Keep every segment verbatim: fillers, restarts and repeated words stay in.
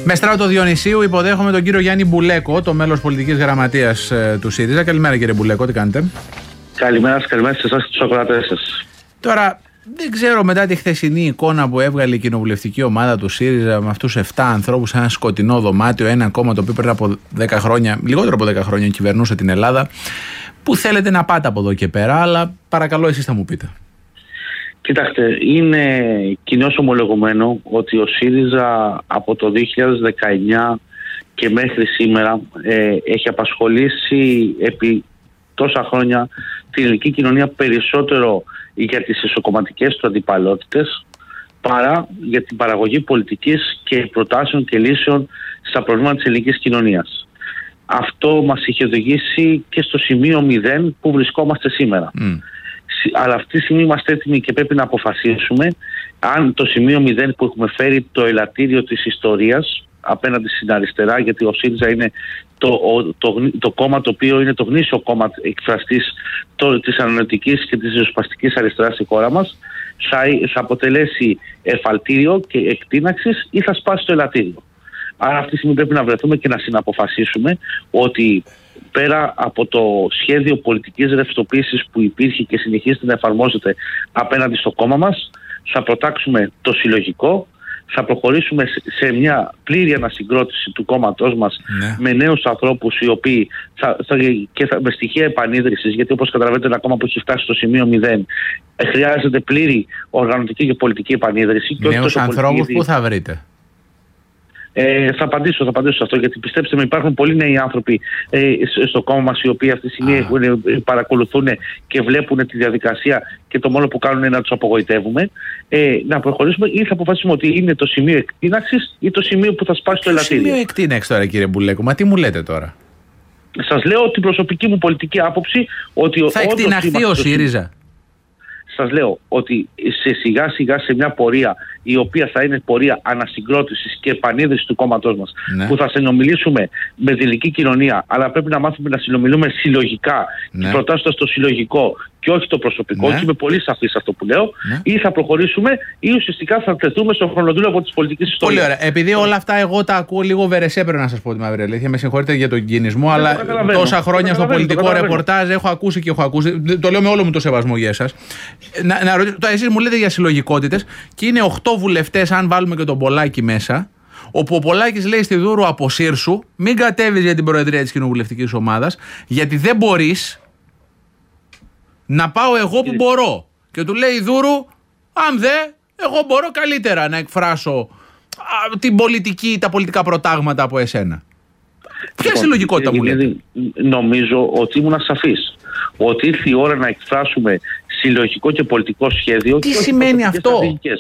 Με Στράτο Διονυσίου υποδέχομαι τον κύριο Γιάννη Μπουλέκο, το μέλος πολιτικής γραμματείας ε, του ΣΥΡΙΖΑ. Καλημέρα κύριε Μπουλέκο, τι κάνετε? Καλημέρα σας, καλημέρα σε εσάς και τους ακροατές σας. Τώρα, δεν ξέρω μετά τη χθεσινή εικόνα που έβγαλε η κοινοβουλευτική ομάδα του ΣΥΡΙΖΑ με αυτούς επτά ανθρώπους σε ένα σκοτεινό δωμάτιο, ένα κόμμα το οποίο πριν από δέκα χρόνια, λιγότερο από δέκα χρόνια κυβερνούσε την Ελλάδα. Πού θέλετε να πάτε από εδώ και πέρα, αλλά παρακαλώ εσείς θα μου πείτε. Κοιτάξτε, είναι κοινώς ομολογουμένο ότι ο ΣΥΡΙΖΑ από το δύο χιλιάδες δεκαεννιά και μέχρι σήμερα ε, έχει απασχολήσει επί τόσα χρόνια την ελληνική κοινωνία περισσότερο για τις εσωκομματικές του αντιπαλότητες παρά για την παραγωγή πολιτικής και προτάσεων και λύσεων στα προβλήματα της ελληνικής κοινωνίας. Αυτό μας είχε οδηγήσει και στο σημείο μηδέν που βρισκόμαστε σήμερα. Mm. Αλλά αυτή τη στιγμή είμαστε έτοιμοι και πρέπει να αποφασίσουμε αν το σημείο μηδέν που έχουμε φέρει το ελαττήριο της ιστορίας απέναντι στην αριστερά, γιατί ο ΣΥΡΙΖΑ είναι το, το, το, το κόμμα το οποίο είναι το γνήσιο κόμμα εκφραστής το, της αναλυτικής και της ριζοσπαστικής αριστεράς στη χώρα μας, θα, θα αποτελέσει εφαλτήριο και εκτείναξης ή θα σπάσει το ελαττήριο. Άρα αυτή τη στιγμή πρέπει να βρεθούμε και να συναποφασίσουμε ότι πέρα από το σχέδιο πολιτικής ρευστοποίησης που υπήρχε και συνεχίζεται να εφαρμόζεται απέναντι στο κόμμα μας, θα προτάξουμε το συλλογικό, θα προχωρήσουμε σε μια πλήρη ανασυγκρότηση του κόμματός μας, ναι, με νέους ανθρώπους οι οποίοι θα, θα, και θα, με στοιχεία επανίδρυσης, γιατί όπως καταλαβαίνετε ένα κόμμα που έχει φτάσει στο σημείο μηδέν χρειάζεται πλήρη οργανωτική και πολιτική επανίδρυση. Νέους ανθρώπους πολιτική... που θα βρείτε? Ε, θα απαντήσω, θα απαντήσω σε αυτό, γιατί πιστέψτε με, υπάρχουν πολλοί νέοι άνθρωποι ε, στο κόμμα μας οι οποίοι αυτή τη στιγμή ah. παρακολουθούν και βλέπουν τη διαδικασία και το μόνο που κάνουν είναι να τους απογοητεύουμε. Ε, να προχωρήσουμε ή θα αποφασίσουμε ότι είναι το σημείο εκτείναξης ή το σημείο που θα σπάσει το ελαττήριο. Σημείο εκτείναξης τώρα κύριε Μπουλέκο, μα τι μου λέτε τώρα? Σας λέω την προσωπική μου πολιτική άποψη ότι θα εκτιναχθεί ο ΣΥΡΙΖΑ. Σας λέω ότι σε σιγά σιγά σε μια πορεία η οποία θα είναι πορεία ανασυγκρότησης και επανίδρυσης του κόμματός μας, ναι, που θα συνομιλήσουμε με την ελληνική κοινωνία, αλλά πρέπει να μάθουμε να συνομιλούμε συλλογικά, ναι, προτάσσοντας το συλλογικό και όχι το προσωπικό, ναι, και είμαι πολύ σαφής αυτό που λέω, ναι, ή θα προχωρήσουμε ή ουσιαστικά θα τεθούμε στο χρονοτούλαπο της πολιτικής ιστορίας. Πολύ ωραία. Επειδή όλα αυτά εγώ τα ακούω λίγο βερεσέ, πρέπει να σας πω τη μαύρη αλήθεια, με συγχωρείτε για τον κινησμό, αλλά τόσα χρόνια στο πολιτικό ρεπορτάζ έχω ακούσει και έχω ακούσει. Το λέω με όλο μου το σεβασμό για εσάς. Να, να ρωτήσω, εσείς μου λέτε για συλλογικότητες και είναι οκτώ βουλευτές, αν βάλουμε και τον Πολάκη μέσα, όπου ο Πολάκης λέει στη Δούρου αποσύρσου, μην κατέβεις για την προεδρία της κοινοβουλευτικής ομάδας, γιατί δεν μπορείς, να πάω εγώ που μπορώ. Και του λέει η Δούρου, αν δε, εγώ μπορώ καλύτερα να εκφράσω α, την πολιτική, τα πολιτικά προτάγματα από εσένα. Ποια λοιπόν, συλλογικότητα μου λέτε? Νομίζω ότι ήμουν σαφής. Ότι ήρθε η ώρα να εκφράσουμε συλλογικό και πολιτικό σχέδιο. Τι σημαίνει αυτό?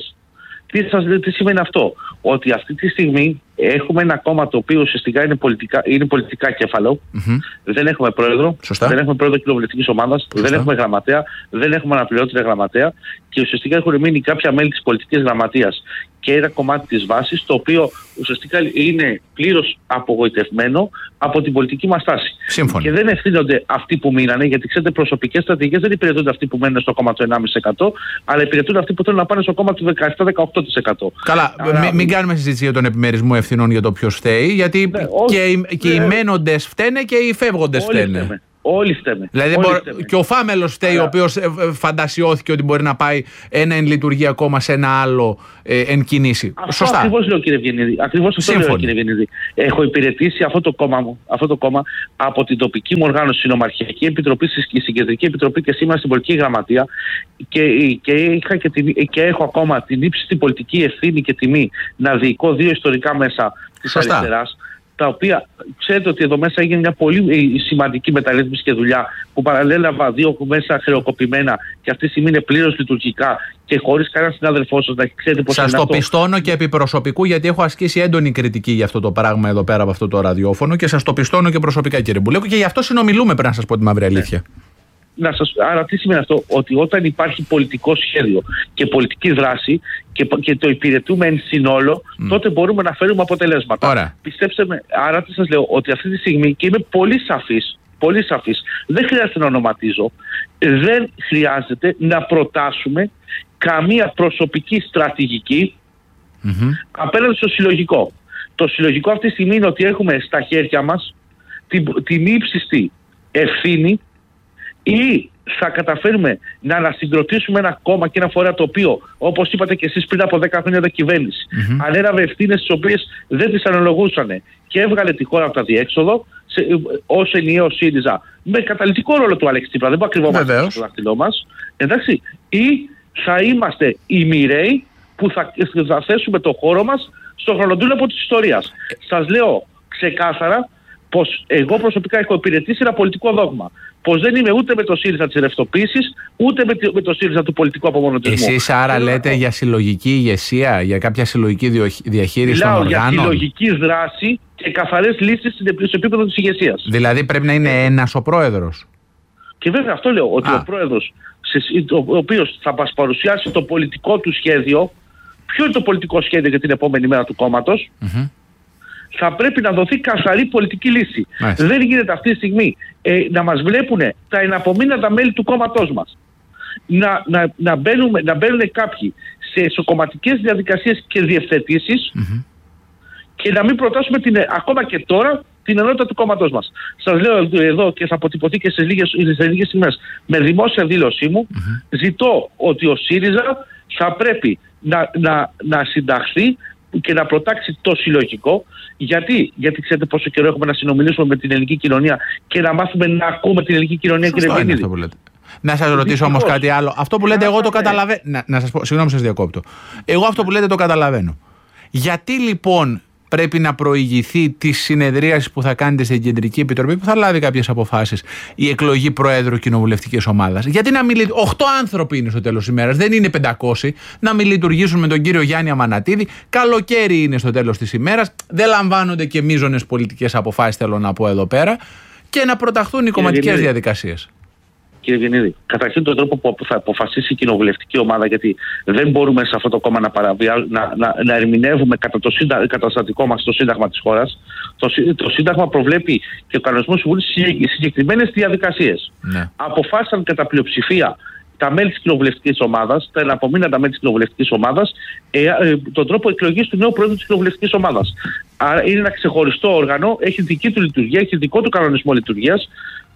Τι, σας, τι σημαίνει αυτό? Ότι αυτή τη στιγμή έχουμε ένα κόμμα το οποίο ουσιαστικά είναι πολιτικά, είναι πολιτικά κέφαλο. Mm-hmm. Δεν έχουμε πρόεδρο, Σωστά. δεν έχουμε πρόεδρο κοινοβουλευτικής ομάδας, δεν έχουμε γραμματέα, δεν έχουμε αναπληρώτρια γραμματέα και ουσιαστικά έχουν μείνει κάποια μέλη της πολιτικής γραμματείας και ένα κομμάτι της βάσης το οποίο ουσιαστικά είναι πλήρως απογοητευμένο από την πολιτική μας τάση. Σύμφωνα. Και δεν ευθύνονται αυτοί που μείνανε, γιατί ξέρετε, προσωπικές στρατηγικές δεν υπηρετούνται αυτοί που μένουν στο κόμμα του ενάμιση τοις εκατό, αλλά υπηρετούν αυτοί που θέλουν να πάνε στο κόμμα του δεκαεπτά με δεκαοκτώ τοις εκατό. Καλά, Άρα... μην, μην κάνουμε συζήτηση για τον επιμερισμό ευθυνών για το ποιος φταίει, γιατί ναι, και, όλοι, οι, και ναι, οι μένοντες φταίνε και οι φεύγοντες φταίνε. Φταίμε. Όλοι φταίμε. Δηλαδή όλοι μπορεί, φταίμε. Και ο Φάμελος φταίει, Άρα... ο οποίος φαντασιώθηκε ότι μπορεί να πάει ένα εν λειτουργεί ακόμα σε ένα άλλο ε, εν κινήσει. Αυτό Σωστά. Ακριβώς λέω κύριε Ευγενίδη. Ακριβώς αυτό λέω κύριε Ευγενίδη. Έχω υπηρετήσει αυτό το κόμμα μου, αυτό το κόμμα από την τοπική μου οργάνωση, στην Ομαρχιακή Επιτροπή, στην Κεντρική Επιτροπή και σήμερα στην Πολιτική Γραμματεία και, και, είχα και, την, και έχω ακόμα την ύψιστη πολιτική ευθύνη και τιμή να διοικώ δύο ιστορικά μέσα της αριστεράς, τα οποία ξέρετε ότι εδώ μέσα έγινε μια πολύ σημαντική μεταρρύθμιση και δουλειά που παραλέλαβα δύο μέσα χρεοκοπημένα και αυτή τη στιγμή είναι πλήρως λειτουργικά και χωρίς κανένα συνάδελφό σας να ξέρετε πώς είναι αυτό. Σας το πιστώνω και επί προσωπικού, γιατί έχω ασκήσει έντονη κριτική για αυτό το πράγμα εδώ πέρα από αυτό το ραδιόφωνο και σας το πιστώνω και προσωπικά κύριε Μπουλέκο και γι' αυτό συνομιλούμε, πρέπει να σας πω τη μαύρη αλήθεια. Ναι. Να σας, άρα τι σημαίνει αυτό? Ότι όταν υπάρχει πολιτικό σχέδιο και πολιτική δράση και, και το υπηρετούμε εν συνόλο, mm. τότε μπορούμε να φέρουμε αποτελέσματα. Ωραία. Πιστέψτε με, άρα τι σας λέω, ότι αυτή τη στιγμή, και είμαι πολύ σαφής, πολύ σαφής, δεν χρειάζεται να ονοματίζω, δεν χρειάζεται να προτάσουμε καμία προσωπική στρατηγική mm-hmm. απέναντι στο συλλογικό. Το συλλογικό αυτή τη στιγμή είναι ότι έχουμε στα χέρια μας την, την ύψιστη ευθύνη, ή θα καταφέρουμε να ανασυγκροτήσουμε ένα κόμμα και ένα φορέα το οποίο, όπως είπατε και εσείς πριν από δέκα χρόνια, ήταν κυβέρνηση. Mm-hmm. Ανέλαβε ευθύνες τις οποίες δεν τις αναλογούσαν και έβγαλε τη χώρα από τα διέξοδο ως ενιαίο ΣΥΡΙΖΑ, με καταλυτικό ρόλο του Αλέξη Τσίπρα. Δεν μπορούμε να κρυβόμαστε στο δάχτυλό μας. Εντάξει. Ή θα είμαστε οι μοιραίοι που θα, θα θέσουμε το χώρο μας στο χρονοτούλαπο της ιστορίας. Σας λέω ξεκάθαρα πως εγώ προσωπικά έχω υπηρετήσει ένα πολιτικό δόγμα. Πως δεν είμαι ούτε με το ΣΥΡΙΖΑ της ρευστοποίησης, ούτε με, με το ΣΥΡΙΖΑ του πολιτικού απομονωτισμού. Εσείς άρα λέτε για συλλογική ηγεσία, για κάποια συλλογική διαχείριση των οργάνων? Μιλάω για συλλογική δράση και καθαρές λύσεις στο επίπεδο της ηγεσίας. Δηλαδή πρέπει να είναι ένας ο πρόεδρος. Και βέβαια αυτό λέω, ότι Α. ο πρόεδρος, ο οποίος θα μας παρουσιάσει το πολιτικό του σχέδιο, ποιο είναι το πολιτικό σχέδιο για την επόμενη μέρα του κόμματος, mm-hmm. θα πρέπει να δοθεί καθαρή πολιτική λύση. Μάλιστα. Δεν γίνεται αυτή τη στιγμή ε, να μας βλέπουν τα εναπομείναντα μέλη του κόμματός μας να, να, να, μπαίνουμε, να μπαίνουν κάποιοι σε εσωκομματικές διαδικασίες και διευθετήσεις mm-hmm. και να μην προτάσουμε την, ακόμα και τώρα την ενότητα του κόμματός μας. Σας λέω εδώ και θα αποτυπωθεί και σε λίγες, σε λίγες ημέρες με δημόσια δήλωσή μου, mm-hmm. ζητώ ότι ο ΣΥΡΙΖΑ θα πρέπει να, να, να συνταχθεί και να προτάξει το συλλογικό. Γιατί, γιατί ξέρετε πόσο καιρό έχουμε να συνομιλήσουμε με την ελληνική κοινωνία και να μάθουμε να ακούμε την ελληνική κοινωνία. Σωστό, κύριε Βενίδη. Να σας ρωτήσω όμως κάτι άλλο. Αυτό που λέτε εγώ το καταλαβαίνω. Να, να σας πω, συγγνώμη σας διακόπτω. Εγώ αυτό που λέτε το καταλαβαίνω. Γιατί λοιπόν πρέπει να προηγηθεί τη συνεδρίαση που θα κάνετε στην Κεντρική Επιτροπή, που θα λάβει κάποιες αποφάσεις, η εκλογή Προέδρου κοινοβουλευτικής ομάδας? Γιατί να μην. Οχτώ άνθρωποι είναι στο τέλος της ημέρας, δεν είναι πεντακόσιοι. Να μην λειτουργήσουν με τον κύριο Γιάννη Αμανατίδη. Καλοκαίρι είναι στο τέλος της ημέρας. Δεν λαμβάνονται και μείζονες πολιτικές αποφάσεις, θέλω να πω εδώ πέρα. Και να προταχθούν οι κομματικές διαδικασίες. Κύριε Γεννίδη, καταρχήν τον τρόπο που θα αποφασίσει η κοινοβουλευτική ομάδα, γιατί δεν μπορούμε σε αυτό το κόμμα να, παραβιά, να, να, να ερμηνεύουμε κατά το συντα, καταστατικό μας το Σύνταγμα της χώρας. Το, το Σύνταγμα προβλέπει και ο κανονισμός του Βουλής συγκεκριμένες διαδικασίες. Ναι. Αποφάσισαν κατά πλειοψηφία τα μέλη της κοινοβουλευτικής ομάδας, τα εναπομείναντα μέλη της κοινοβουλευτικής ομάδας, ε, ε, τον τρόπο εκλογής του νέου πρόεδρου της κοινοβουλευτικής ομάδας. Άρα είναι ένα ξεχωριστό όργανο, έχει δική του λειτουργία, έχει δικό του κανονισμό λειτουργίας.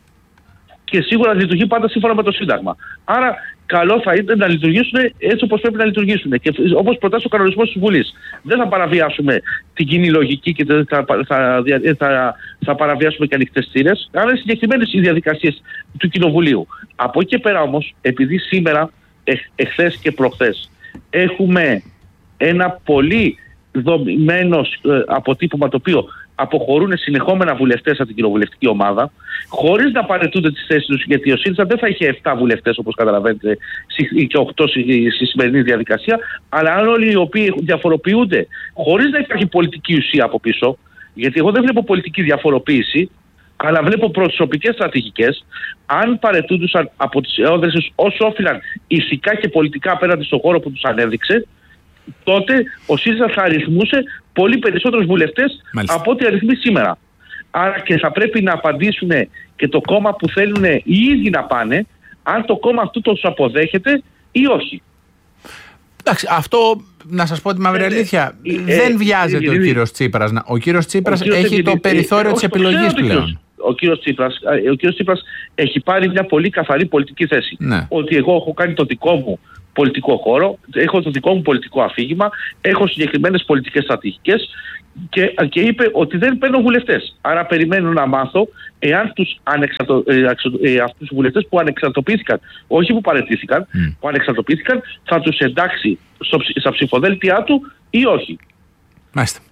Και σίγουρα λειτουργεί πάντα σύμφωνα με το Σύνταγμα. Άρα, καλό θα ήταν να λειτουργήσουν έτσι όπως πρέπει να λειτουργήσουν. Και όπως προτάσει ο κανονισμός της Βουλής. Δεν θα παραβιάσουμε την κοινή λογική και θα, θα, θα, θα παραβιάσουμε και ανοιχτές θύρες. Αλλά είναι συγκεκριμένες οι διαδικασίες του Κοινοβουλίου. Από εκεί και πέρα όμως, επειδή σήμερα, εχ, εχθές και προχθές, έχουμε ένα πολύ δομημένο ε, αποτύπωμα το οποίο αποχωρούν συνεχόμενα βουλευτές από την κοινοβουλευτική ομάδα, χωρίς να παρετούνται τις θέσεις τους, γιατί ο ΣΥΡΙΖΑ δεν θα είχε επτά βουλευτές όπως καταλαβαίνετε και οκτώ στη σημερινή διαδικασία, αλλά αν όλοι οι οποίοι διαφοροποιούνται χωρίς να υπάρχει πολιτική ουσία από πίσω, γιατί εγώ δεν βλέπω πολιτική διαφοροποίηση, αλλά βλέπω προσωπικές στρατηγικές, αν παρετούντουσαν από τις έοδρες τους όσο όφυλαν ηθικά και πολιτικά απέναντι στον χώρο που τους ανέδειξε, τότε ο ΣΥΡΙΖΑ θα αριθμούσε πολύ περισσότερους βουλευτές από ό,τι αριθμεί σήμερα. Άρα και θα πρέπει να απαντήσουν και το κόμμα που θέλουν οι ίδιοι να πάνε, αν το κόμμα αυτό τους αποδέχεται ή όχι. Εντάξει, αυτό να σας πω τη μαύρη αλήθεια, ε, δεν βιάζεται ε, ο κύριος Τσίπρας. Ο κύριος Τσίπρας ο έχει το περιθώριο ε, της επιλογής πλέον. Ο κύριος Τσίπρας, ο κύριος Τσίπρας έχει πάρει μια πολύ καθαρή πολιτική θέση. Ναι. Ότι εγώ έχω κάνει το δικό μου πολιτικό χώρο, έχω το δικό μου πολιτικό αφήγημα, έχω συγκεκριμένες πολιτικές στρατηγικές και, και είπε ότι δεν παίρνω βουλευτές. Άρα περιμένω να μάθω εάν τους ανεξαρτο, ε, ε, αυτούς τους βουλευτές που ανεξαρτοποιήθηκαν, όχι που παραιτήθηκαν, mm. που ανεξαρτοποιήθηκαν, θα τους εντάξει στο, στα ψηφοδέλτια του ή όχι. Μάλιστα.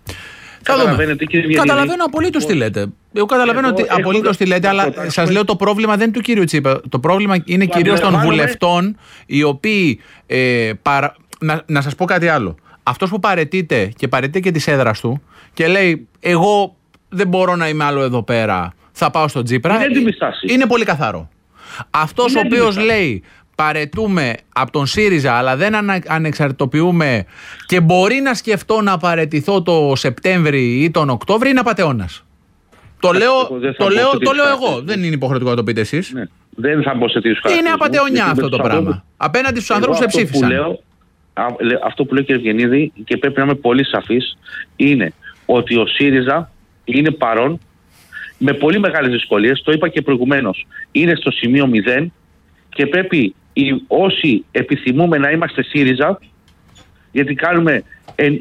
Καταλαβαίνω απολύτως τι λέτε. Εγώ καταλαβαίνω ότι απολύτως τι λέτε, αλλά σας λέω το πρόβλημα δεν είναι του κύριου Τσίπρα. Το πρόβλημα είναι κυρίως των βουλευτών, οι οποίοι. Ε, παρα... να, να σας πω κάτι άλλο. Αυτός που παραιτείται και παραιτείται και της έδρας του και λέει, εγώ δεν μπορώ να είμαι άλλο εδώ πέρα, θα πάω στον Τσίπρα. Είναι, είναι πολύ καθαρό. Αυτός ο οποίος λέει, παρετούμε από τον ΣΥΡΙΖΑ, αλλά δεν ανα, ανεξαρτητοποιούμε και μπορεί να σκεφτώ να παρετηθώ το Σεπτέμβρη ή τον Οκτώβρη, είναι απατεώνας. Το λέω, το λέω, το λέω εγώ. Δεν είναι υποχρεωτικό να το πείτε εσείς. Ναι. Δεν θα μπω σε τέτοιους χαρακτηρισμούς. Είναι απατεωνιά αυτό το πράγμα. Ανθρώπους, απέναντι στους ανθρώπους που ψήφισαν. Αυτό που λέω, αυτό που λέω, κύριε Ευγενίδη, και πρέπει να είμαι πολύ σαφής, είναι ότι ο ΣΥΡΙΖΑ είναι παρόν με πολύ μεγάλες δυσκολίες, το είπα και προηγουμένως, είναι στο σημείο μηδέν και πρέπει οι, όσοι επιθυμούμε να είμαστε ΣΥΡΙΖΑ, γιατί κάνουμε ε, ε,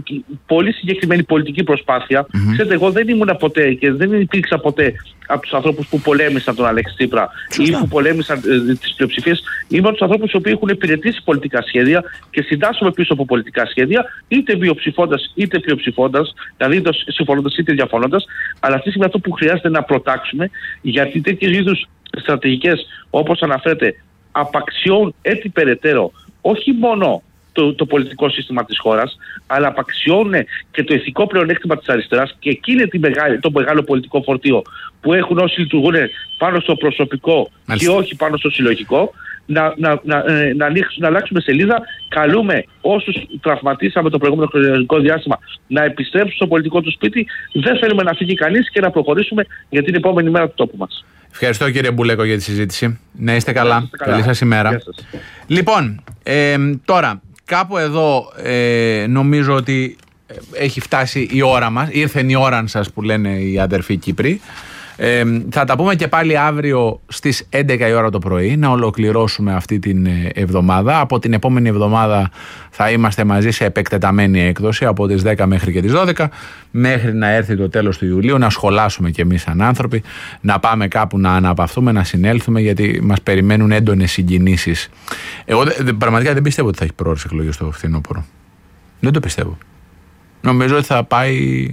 πολύ συγκεκριμένη πολιτική προσπάθεια. Mm-hmm. Ξέρετε, εγώ δεν ήμουν ποτέ και δεν υπήρξα ποτέ από τους ανθρώπους που πολέμησαν τον Αλέξη Τσίπρα ή που πολέμησαν ε, τις πλειοψηφίες. Είμαι από τους ανθρώπους οι οποίοι έχουν υπηρετήσει πολιτικά σχέδια και συντάσσομαι πίσω από πολιτικά σχέδια, είτε βιοψηφώντας είτε πλειοψηφώντας, δηλαδή συμφωνώντας είτε διαφωνώντας. Αλλά αυτή τη στιγμή αυτό που χρειάζεται να προτάξουμε, γιατί τέτοιες είδους στρατηγικές, όπως αναφέρεται, απαξιώνουν έτσι περαιτέρω όχι μόνο Το, το πολιτικό σύστημα της χώρας, αλλά απαξιώνουν και το ηθικό πλεονέκτημα της αριστεράς και εκεί είναι τη μεγάλη, το μεγάλο πολιτικό φορτίο που έχουν όσοι λειτουργούν πάνω στο προσωπικό Μάλιστα. και όχι πάνω στο συλλογικό. Να, να, να, να, ανοίξουμε, να αλλάξουμε σελίδα. Καλούμε όσους τραυματίσαμε το προηγούμενο χρονικό διάστημα να επιστρέψουν στο πολιτικό του σπίτι. Δεν θέλουμε να φύγει κανείς και να προχωρήσουμε για την επόμενη μέρα του τόπου μας. Ευχαριστώ κύριε Μπουλέκο για τη συζήτηση. Να είστε καλά. Είστε καλά. Καλή σας ημέρα. Σας. Λοιπόν, ε, τώρα κάπου εδώ ε, νομίζω ότι έχει φτάσει η ώρα μας. Ήρθε η ώρα σας που λένε οι αδερφοί Κύπροι. Ε, θα τα πούμε και πάλι αύριο στις έντεκα η ώρα το πρωί να ολοκληρώσουμε αυτή την εβδομάδα. Από την επόμενη εβδομάδα θα είμαστε μαζί σε επεκτεταμένη έκδοση από τις δέκα μέχρι και τις δώδεκα, μέχρι να έρθει το τέλος του Ιουλίου, να σχολάσουμε κι εμείς σαν άνθρωποι, να πάμε κάπου να αναπαυθούμε, να συνέλθουμε, γιατί μας περιμένουν έντονες συγκινήσεις. Εγώ πραγματικά δεν πιστεύω ότι θα έχει πρόορες εκλογές στο φθινόπωρο. Δεν το πιστεύω. Νομίζω ότι θα πάει...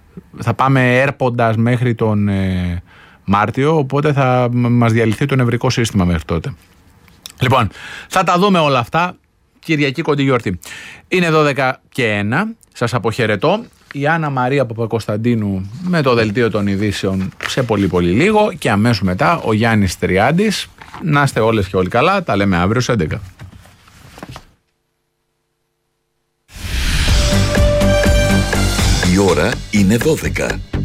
θα πάμε έρποντας μέχρι τον ε, Μάρτιο, οπότε θα μας διαλυθεί το νευρικό σύστημα μέχρι τότε. Λοιπόν, θα τα δούμε όλα αυτά Κυριακή κοντή γιορτή. Είναι δώδεκα και ένα, σας αποχαιρετώ. Η Άννα Μαρία Παπακοσταντίνου με το δελτίο των ειδήσεων σε πολύ πολύ λίγο και αμέσως μετά ο Γιάννης Τριάντης. Να είστε όλες και όλοι καλά, τα λέμε αύριο στις έντεκα. Η ώρα είναι δώδεκα.